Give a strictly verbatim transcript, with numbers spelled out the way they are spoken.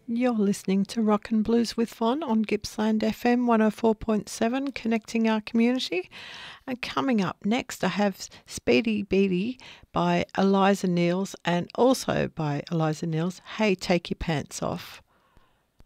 You're listening to Rock and Blues with Von on Gippsland F M one oh four point seven, connecting our community. And coming up next, I have Speedy Beatty by Eliza Neals, and also by Eliza Neals, Hey, Take Your Pants Off.